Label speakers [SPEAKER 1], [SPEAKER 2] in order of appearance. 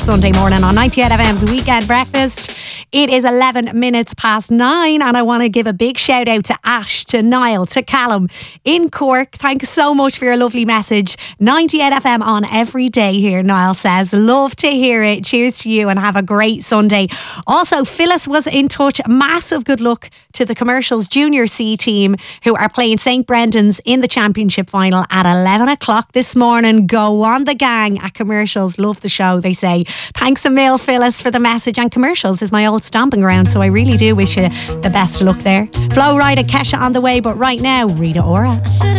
[SPEAKER 1] Sunday morning on 98 FM's Weekend Breakfast. It is 11 minutes past 9 and I want to give a big shout out to Ash, to Niall, to Callum in Cork. Thanks so much for your lovely message. 98 FM on every day here, Niall says. Love to hear it. Cheers to you and have a great Sunday. Also, Phyllis was in touch. Massive good luck to the Commercials Junior C team who are playing St. Brendan's in the championship final at 11 o'clock this morning. Go on the gang at Commercials. Love the show, they say. Thanks a mil, Phyllis, for the message. And Commercials is my old stomping ground, so I really do wish you the best of luck there. Flo Rida, Kesha on the way, but right now, Rita Ora.